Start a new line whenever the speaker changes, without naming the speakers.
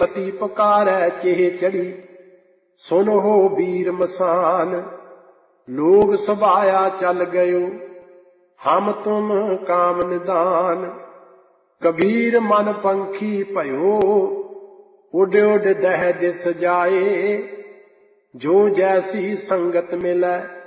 सती पुकारै चेह चढ़ी, सुन हो वीर मसान। लोग सभाया चल गयो, हम तुम काम निदान। कबीर मन पंखी भयो, उड उड दह दिस जाए। जो जैसी संगत मिलै